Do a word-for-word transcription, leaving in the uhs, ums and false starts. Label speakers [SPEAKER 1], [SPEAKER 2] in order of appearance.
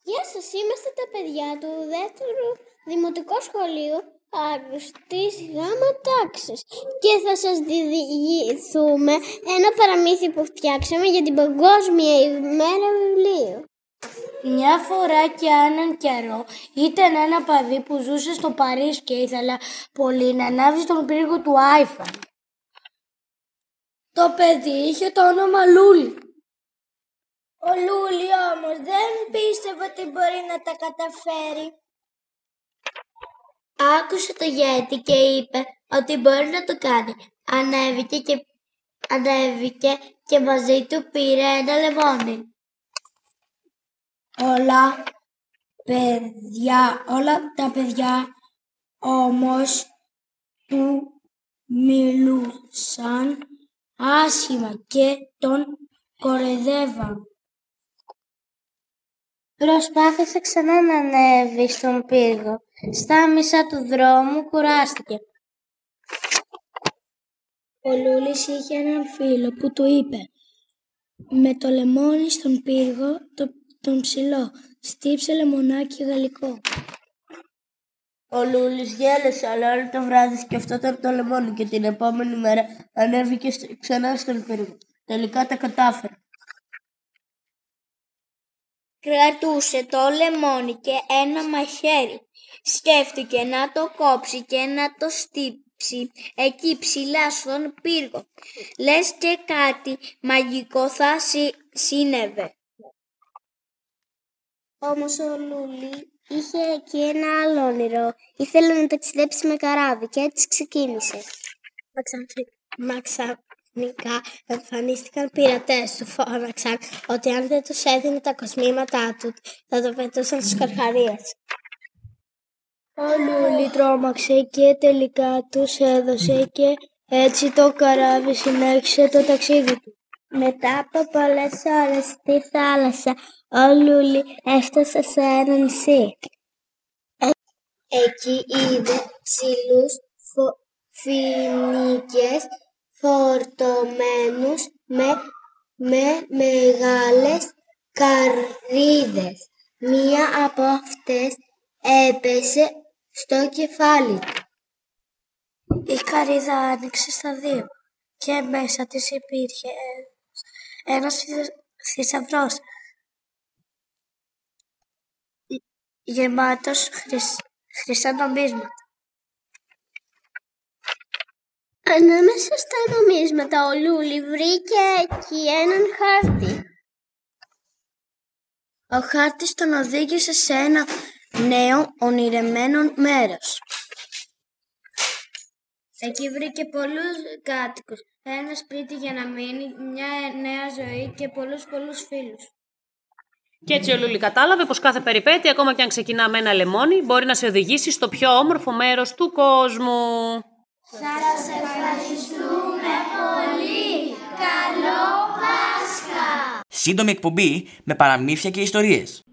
[SPEAKER 1] Γεια σας, είμαστε τα παιδιά του δεύτερου δημοτικού σχολείου Αρουστής Γάμα τάξης και θα σας διηγηθούμε ένα παραμύθι που φτιάξαμε για την Παγκόσμια ημέρα βιβλίου.
[SPEAKER 2] Μια φορά και έναν καιρό ήταν ένα παιδί που ζούσε στο Παρίσι και ήθελε πολύ να ανάβει στον πύργο του Άιφελ. Το παιδί είχε το όνομα Λούλι.
[SPEAKER 1] Ο Λούλι όμως δεν πίστευε ότι μπορεί να τα καταφέρει.
[SPEAKER 3] Άκουσε το γέτη και είπε ότι μπορεί να το κάνει. Ανέβηκε και, ανέβηκε και μαζί του πήρε ένα λεμόνι.
[SPEAKER 2] Όλα, παιδιά, όλα τα παιδιά όμως του μιλούσαν άσχημα και τον κοροϊδεύαν.
[SPEAKER 3] Προσπάθησε ξανά να ανέβει στον πύργο. Στα μισά του δρόμου κουράστηκε.
[SPEAKER 2] Ο Λούλης είχε έναν φίλο που του είπε «Με το λεμόνι στον πύργο, το, τον ψηλό, στύψε λεμονάκι γαλλικό».
[SPEAKER 4] Ο Λούλης γέλασε, αλλά όλο το βράδυ σκεφτόταν το λεμόνι και την επόμενη μέρα ανέβηκε ξανά στον πύργο. Τελικά τα κατάφερε.
[SPEAKER 3] Κρατούσε το λεμόνι και ένα μαχαίρι. Σκέφτηκε να το κόψει και να το στύψει εκεί ψηλά στον πύργο. Λες και κάτι μαγικό θα σύ, σύνεβε.
[SPEAKER 1] Όμως ο Λούλι είχε και ένα άλλο όνειρο. Ήθελε να ταξιδέψει με καράβι και έτσι ξεκίνησε. Μα ξαφνικά εμφανίστηκαν πειρατές. Του φώναξαν ότι αν δεν τους έδινε τα κοσμήματά του θα το πετούσαν στους καρχαρίες.
[SPEAKER 2] Ο Λούλι τρόμαξε και τελικά τους έδωσε και έτσι το καράβι συνέχισε το ταξίδι του.
[SPEAKER 1] Μετά από πολλές ώρες στη θάλασσα, ο Λούλι έφτασε σε ένα νησί. Εκεί είδε ψηλούς φο... φοινίκες φορτωμένους με, με μεγάλες καρύδες. Μία από αυτές έπεσε στο κεφάλι του.
[SPEAKER 2] Η καρύδα άνοιξε στα δύο και μέσα της υπήρχε ένας θησαυρός γεμάτος χρυσ, χρυσά νομίσματα.
[SPEAKER 1] Ανάμεσα στα νομίσματα ο Λούλι βρήκε εκεί έναν χάρτη.
[SPEAKER 2] Ο χάρτης τον οδήγησε σε ένα νέο ονειρεμένο μέρος. Εκεί βρήκε πολλούς κάτοικους, ένα σπίτι για να μείνει, μια νέα ζωή και πολλούς πολλούς φίλους.
[SPEAKER 5] Και έτσι ο Λούλι κατάλαβε πως κάθε περιπέτεια, ακόμα και αν ξεκινά με ένα λεμόνι, μπορεί να σε οδηγήσει στο πιο όμορφο μέρος του κόσμου.
[SPEAKER 3] Σας ευχαριστούμε πολύ. Καλό Πάσχα!
[SPEAKER 6] Σύντομη εκπομπή με παραμύθια και ιστορίες.